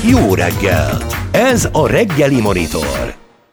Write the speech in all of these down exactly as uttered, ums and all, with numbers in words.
Jó reggel! Ez a Reggeli Monitor.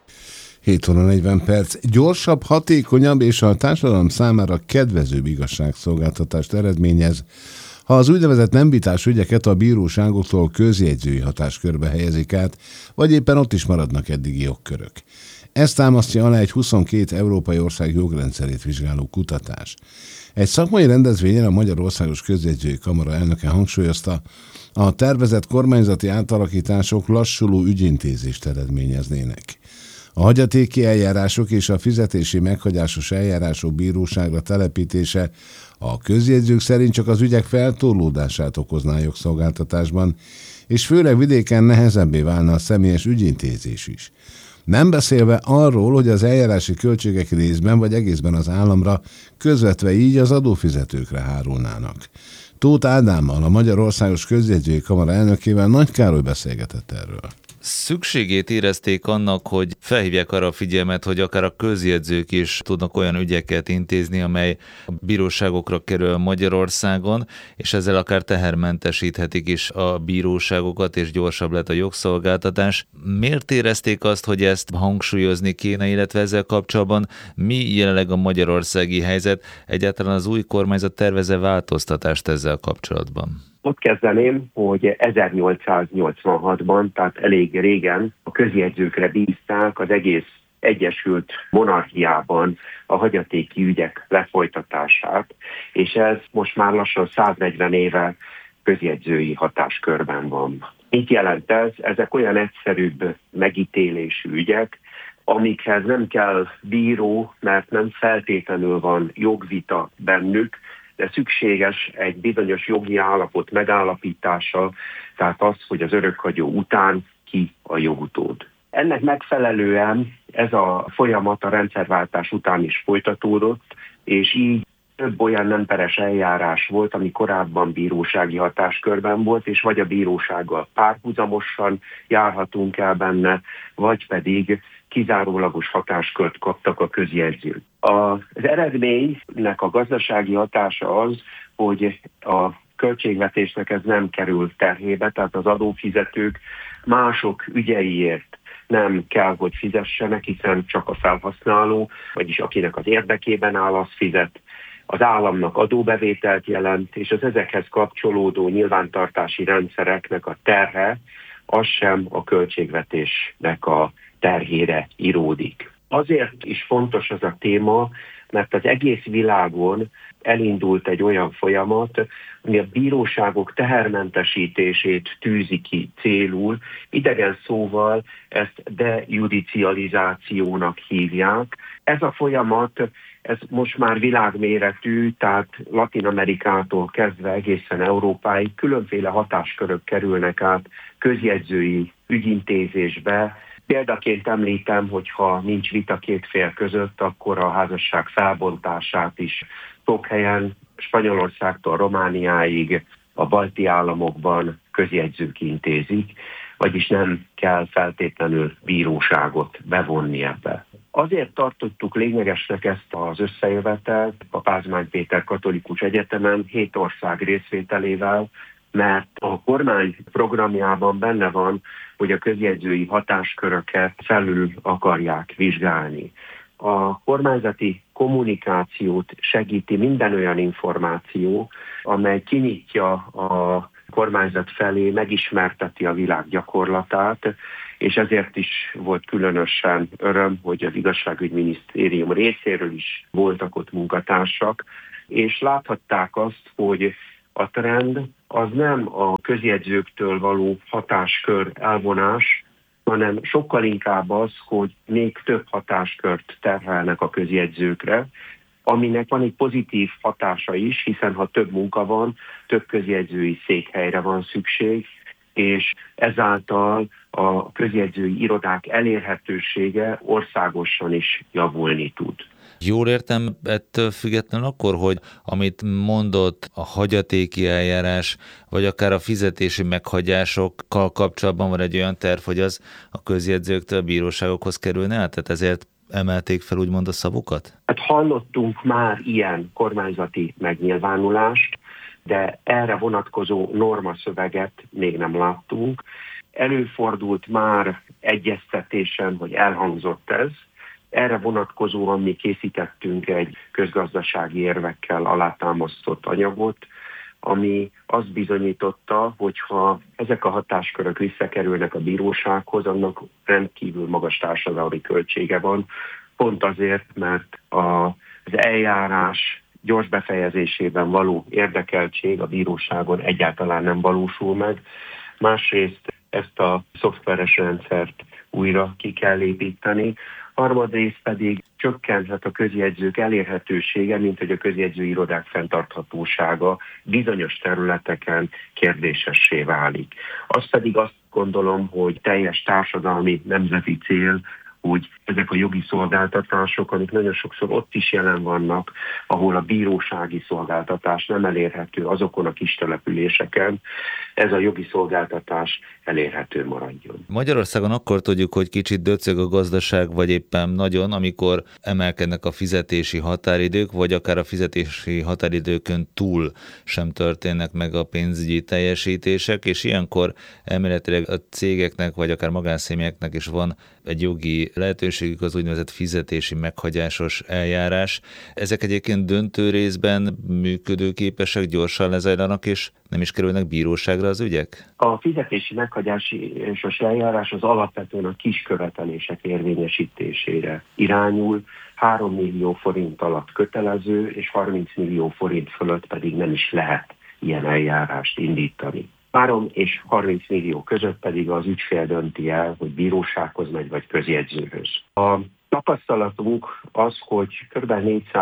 hét óra negyven perc. Gyorsabb, hatékonyabb és a társadalom számára kedvezőbb igazságszolgáltatást eredményez, ha az úgynevezett nem vitás ügyeket a bíróságoktól közjegyzői hatáskörbe helyezik át, vagy éppen ott is maradnak eddigi jogkörök. Ezt támasztja alá egy huszonkét európai ország jogrendszerét vizsgáló kutatás. Egy szakmai rendezvényen a Magyarországos Közjegyzői Kamara elnöke hangsúlyozta, a tervezett kormányzati átalakítások lassuló ügyintézést eredményeznének. A hagyatéki eljárások és a fizetési meghagyásos eljárások bíróságra telepítése a közjegyzők szerint csak az ügyek feltorlódását okozná a jogszolgáltatásban, és főleg vidéken nehezebbé válna a személyes ügyintézés is. Nem beszélve arról, hogy az eljárási költségek részben vagy egészben az államra, közvetve így az adófizetőkre hárulnának. Tóth Ádámmal, a Magyarországos Közjegyzői Kamara elnökével Nagy Károly beszélgetett erről. Szükségét érezték annak, hogy felhívják arra a figyelmet, hogy akár a közjegyzők is tudnak olyan ügyeket intézni, amely a bíróságokra kerül Magyarországon, és ezzel akár tehermentesíthetik is a bíróságokat, és gyorsabb lett a jogszolgáltatás. Miért érezték azt, hogy ezt hangsúlyozni kéne, illetve ezzel kapcsolatban mi jelenleg a magyarországi helyzet? Egyáltalán az új kormányzat tervez-e változtatást ezzel kapcsolatban? Ott kezdeném, hogy ezernyolcszáznyolcvanhatban, tehát elég régen a közjegyzőkre bízták az egész Egyesült Monarchiában a hagyatéki ügyek lefolytatását, és ez most már lassan száznegyven éve közjegyzői hatáskörben van. Mit jelent ez? Ezek olyan egyszerűbb megítélésű ügyek, amikhez nem kell bíró, mert nem feltétlenül van jogvita bennük, de szükséges egy bizonyos jogi állapot megállapítása, tehát az, hogy az örökhagyó után ki a jogutód. Ennek megfelelően ez a folyamat a rendszerváltás után is folytatódott, és így több olyan nem peres eljárás volt, ami korábban bírósági hatáskörben volt, és vagy a bírósággal párhuzamosan járhatunk el benne, vagy pedig kizárólagos hatáskört kaptak a közjegyzők. Az eredménynek a gazdasági hatása az, hogy a költségvetésnek ez nem kerül terhébe, tehát az adófizetők mások ügyeiért nem kell, hogy fizessenek, hiszen csak a felhasználó, vagyis akinek az érdekében áll, az fizet. Az államnak adóbevételt jelent, és az ezekhez kapcsolódó nyilvántartási rendszereknek a terhe, az sem a költségvetésnek a terhére íródik. Azért is fontos az a téma, mert az egész világon elindult egy olyan folyamat, ami a bíróságok tehermentesítését tűzi ki célul. Idegen szóval ezt dejudicializációnak hívják. Ez a folyamat, ez most már világméretű, tehát Latin-Amerikától kezdve egészen Európáig különféle hatáskörök kerülnek át közjegyzői ügyintézésbe. Példaként említem, hogy ha nincs vita két fél között, akkor a házasság felbontását is sok helyen, Spanyolországtól Romániáig, a balti államokban közjegyzők intézik, vagyis nem kell feltétlenül bíróságot bevonni ebbe. Azért tartottuk lényegesnek ezt az összejövetelt a Pázmány Péter Katolikus Egyetemen hét ország részvételével, mert a kormány programjában benne van, hogy a közjegyzői hatásköröket felül akarják vizsgálni. A kormányzati kommunikációt segíti minden olyan információ, amely kinyitja a kormányzat felé, megismerteti a világ gyakorlatát, és ezért is volt különösen öröm, hogy az igazságügyminisztérium részéről is voltak ott munkatársak, és láthatták azt, hogy a trend az nem a közjegyzőktől való hatáskör elvonás, hanem sokkal inkább az, hogy még több hatáskört terhelnek a közjegyzőkre, aminek van egy pozitív hatása is, hiszen ha több munka van, több közjegyzői székhelyre van szükség, és ezáltal a közjegyzői irodák elérhetősége országosan is javulni tud. Jól értem ettől függetlenül akkor, hogy amit mondott a hagyatéki eljárás, vagy akár a fizetési meghagyásokkal kapcsolatban van egy olyan terv, hogy az a közjegyzőktől a bíróságokhoz kerülne át, tehát ezért emelték fel úgymond a szavukat? Hát hallottunk már ilyen kormányzati megnyilvánulást, de erre vonatkozó normaszöveget még nem láttunk. Előfordult már egyeztetésen, hogy elhangzott ez. Erre vonatkozóan mi készítettünk egy közgazdasági érvekkel alátámasztott anyagot, ami azt bizonyította, hogyha ezek a hatáskörök visszakerülnek a bírósághoz, annak rendkívül magas társadalmi költsége van, pont azért, mert az eljárás gyors befejezésében való érdekeltség a bíróságon egyáltalán nem valósul meg. Másrészt ezt a szoftveres rendszert újra ki kell építeni, harmadrészt pedig csökkenhet a közjegyzők elérhetősége, mint hogy a közjegyzőirodák fenntarthatósága bizonyos területeken kérdésessé válik. Azt pedig azt gondolom, hogy teljes társadalmi nemzeti cél, hogy ezek a jogi szolgáltatások, amik nagyon sokszor ott is jelen vannak, ahol a bírósági szolgáltatás nem elérhető azokon a kis településeken, ez a jogi szolgáltatás elérhető maradjon. Magyarországon akkor tudjuk, hogy kicsit döcög a gazdaság, vagy éppen nagyon, amikor emelkednek a fizetési határidők, vagy akár a fizetési határidőkön túl sem történnek meg a pénzügyi teljesítések, és ilyenkor elméletileg a cégeknek, vagy akár magánszemélyeknek is van egy jogi lehetőségük, az úgynevezett fizetési meghagyásos eljárás. Ezek egyébként döntő részben működőképesek, gyorsan lezajlanak, és nem is kerülnek bíróságra az ügyek? A fizetési meghagyásos eljárás az alapvetően a kis követelések érvényesítésére irányul, három millió forint alatt kötelező, és harminc millió forint fölött pedig nem is lehet ilyen eljárást indítani. három és harminc millió között pedig az ügyfél dönti el, hogy bírósághoz megy, vagy közjegyzőhöz. A tapasztalatunk az, hogy kb.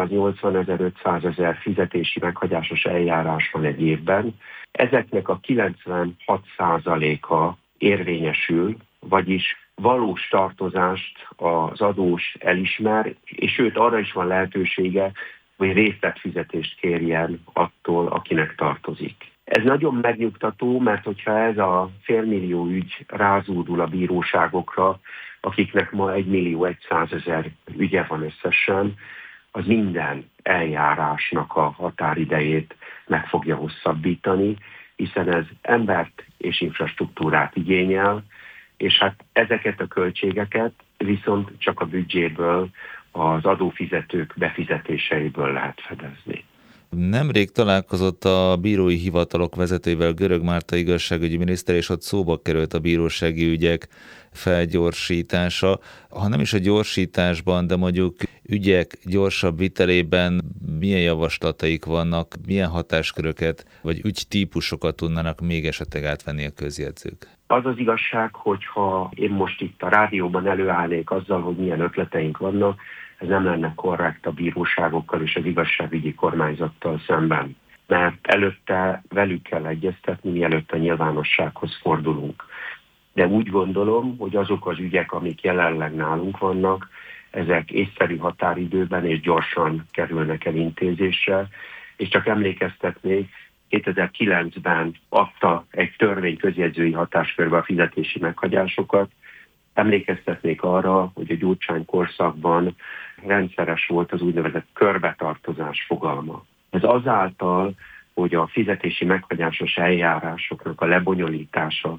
négyszáznyolcvanezer-ötszázezer fizetési meghagyásos eljárás van egy évben. Ezeknek a kilencvenhat százaléka érvényesül, vagyis valós tartozást az adós elismer, és sőt arra is van lehetősége, hogy részletfizetést kérjen attól, akinek tartozik. Ez nagyon megnyugtató, mert hogyha ez a félmillió ügy rázúdul a bíróságokra, akiknek ma egy millió százezer ügye van összesen, az minden eljárásnak a határidejét meg fogja hosszabbítani, hiszen ez embert és infrastruktúrát igényel, és hát ezeket a költségeket viszont csak a büdzséből, az adófizetők befizetéseiből lehet fedezni. Nemrég találkozott a bírói hivatalok vezetőivel Görög Márta igazságügyi miniszter, és ott szóba került a bírósági ügyek felgyorsítása. Ha nem is a gyorsításban, de mondjuk ügyek gyorsabb vitelében milyen javaslataik vannak, milyen hatásköröket vagy ügytípusokat tudnának még esetleg átvenni a közjegyzők? Az az igazság, hogyha én most itt a rádióban előállnék azzal, hogy milyen ötleteink vannak, ez nem lenne korrekt a bíróságokkal és az igazságügyi kormányzattal szemben, mert előtte velük kell egyeztetni, mielőtt a nyilvánossághoz fordulunk. De úgy gondolom, hogy azok az ügyek, amik jelenleg nálunk vannak, ezek észszerű határidőben és gyorsan kerülnek el intézésre, és csak emlékeztetnék, kétezer-kilencben adta egy törvény közjegyzői hatáskörbe a fizetési meghagyásokat. Emlékeztetnék arra, hogy a Gyurcsány korszakban rendszeres volt az úgynevezett körbetartozás fogalma. Ez azáltal, hogy a fizetési meghagyásos eljárásoknak a lebonyolítása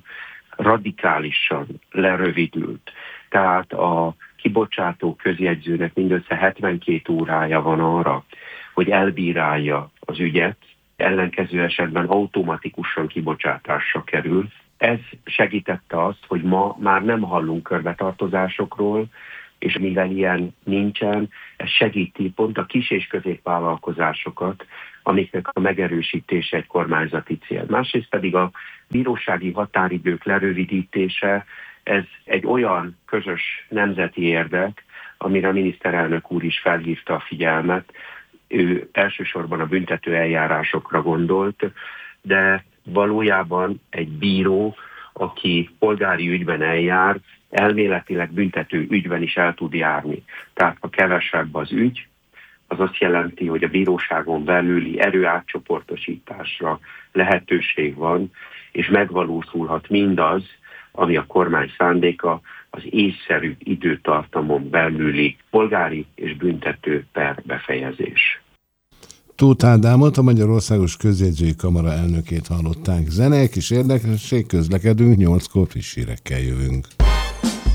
radikálisan lerövidült. Tehát a kibocsátó közjegyzőnek mindössze hetvenkét órája van arra, hogy elbírálja az ügyet, ellenkező esetben automatikusan kibocsátásra kerül. Ez segítette azt, hogy ma már nem hallunk körbetartozásokról, és mivel ilyen nincsen, ez segíti pont a kis- és középvállalkozásokat, amiknek a megerősítése egy kormányzati cél. Másrészt pedig a bírósági határidők lerövidítése, ez egy olyan közös nemzeti érdek, amire a miniszterelnök úr is felhívta a figyelmet. Ő elsősorban a büntető eljárásokra gondolt, de valójában egy bíró, aki polgári ügyben eljár, elméletileg büntető ügyben is el tud járni. Tehát ha kevesebb az ügy, az azt jelenti, hogy a bíróságon belüli erőátcsoportosításra lehetőség van, és megvalósulhat mindaz, ami a kormány szándéka, az észszerű időtartamon belüli polgári és büntető per befejezés. Tóth Ádámot, a Magyarországos Közjegyzői Kamara elnökét hallották. Zene, kis érdekesség, közlekedünk, nyolckor friss hírekkel jövünk.